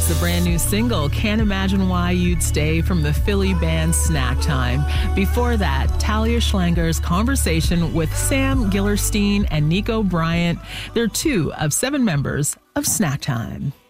the brand new single, Can't Imagine Why You'd Stay, from the Philly band Snack Time. Before that, Talia Schlanger's conversation with Sam Gillerstein and Nico Bryant. They're two of 7 members of Snack Time.